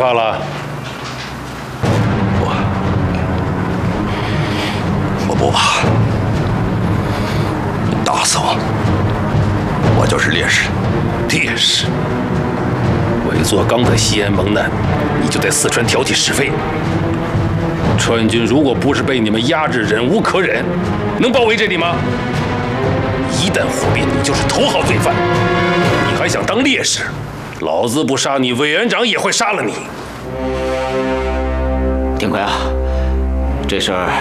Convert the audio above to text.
怕了？ 我不怕，你打死我，我就是烈士。 烈士，韦作刚在西安蒙难，你就在四川挑起是非。川军如果不是被你们压制，忍无可忍，能包围这里吗？一旦火并，你就是头号罪犯。你还想当烈士？老子不杀你，委员长也会杀了你。 天魁啊，这事儿